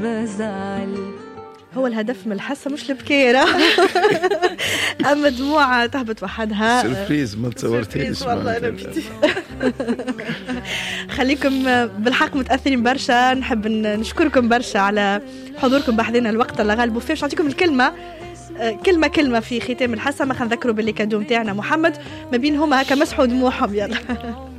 بزعل. هو الهدف من الحصة مش البكيرة. أما دموع تهبط وحدها. سربريز ما تصورتيش والله ربيتي. خليكم بالحق متأثرين برشا. نحب نشكركم برشا على حضوركم بحذنا الوقت اللي غالبوا فيه. باش نعطيكم الكلمة كلمة في ختام الحصة. ما خنذكروا باللي كادو متاعنا محمد ما بينهم هكا مسحوا دموعهم. يلا